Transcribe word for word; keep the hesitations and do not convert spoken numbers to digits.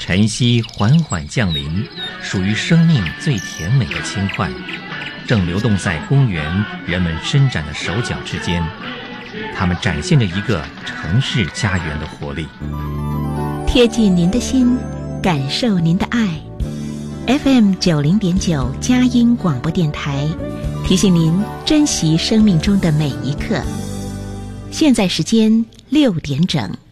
晨曦缓缓降临，属于生命最甜美的轻快，正流动在公园人们伸展的手脚之间。它们展现着一个城市家园的活力， 贴近您的心，感受您的爱。F M 九零点九佳音广播电台提醒您珍惜生命中的每一刻。现在时间六点整。